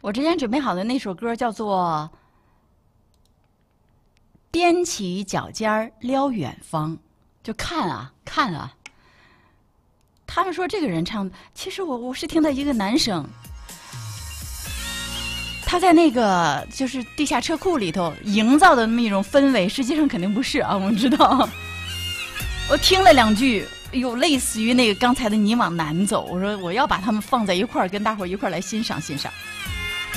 我之前准备好的那首歌叫做《踮起脚尖儿撩远方》，就看啊看啊。他们说这个人唱，其实我是听到一个男生，他在那个就是地下车库里头营造的那么一种氛围，实际上肯定不是啊，我们知道。我听了2句，有类似于那个刚才的《你往南走》，我说我要把他们放在一块儿，跟大伙儿一块儿来欣赏欣赏。